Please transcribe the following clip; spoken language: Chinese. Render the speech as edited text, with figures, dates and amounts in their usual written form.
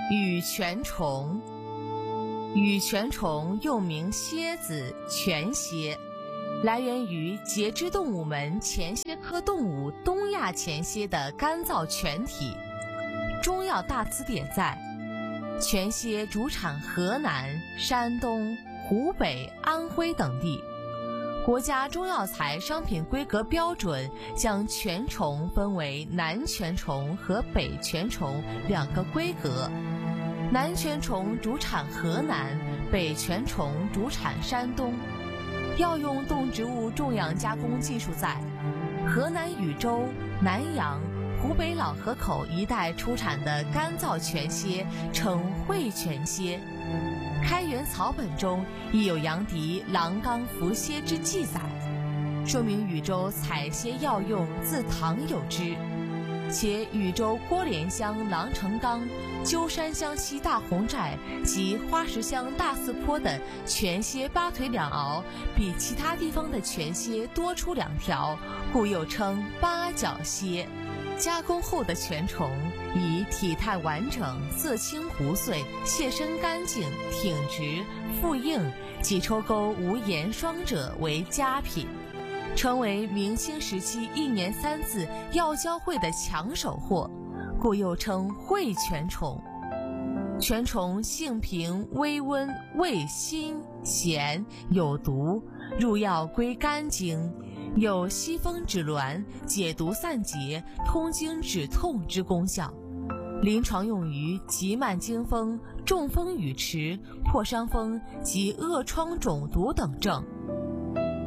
羽泉虫。羽泉虫又名蝎子、泉蝎，来源于节肢动物门前蝎科动物东亚前蝎的干燥泉体。中药大词典载，泉蝎主产河南、山东、湖北、安徽等地。国家中药材商品规格标准将泉虫分为南泉虫和北泉虫两个规格。南泉虫主产河南，北泉虫主产山东。药用动植物种养加工技术在河南禹州、南阳、湖北老河口一带出产的干燥泉蝎称会泉蝎。开元草本中亦有杨迪狼纲伏蝎之记载，说明禹州采蝎药用自唐有之。且禹州郭连乡狼城冈、鸠山乡西大红寨及花石乡大寺坡的泉蝎八腿两螯比其他地方的泉蝎多出2条，故又称八角蝎。加工后的泉虫以体态完整、色清无碎、蟹身干净、挺直、腹硬及抽沟无盐霜者为佳品，成为明清时期1年3次药交会的抢手货，故又称会泉虫。泉虫性平微温，味辛咸，有毒，入药归肝经，有息风止挛、解毒散结、通经止痛之功效，临床用于急慢惊风、中风语迟、破伤风及恶疮肿毒等症。